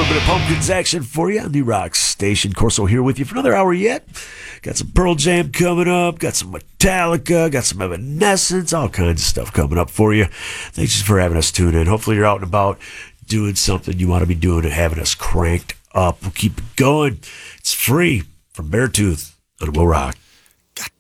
little bit of Pumpkins action for you on the Rock Station. Corso here with you for another hour yet. Got some Pearl Jam coming up, got some Metallica, got some Evanescence, all kinds of stuff coming up for you. Thanks for having us tune in. Hopefully you're out and about doing something you want to be doing and having us cranked up. We'll keep it going. It's free from Beartooth on Will Rock.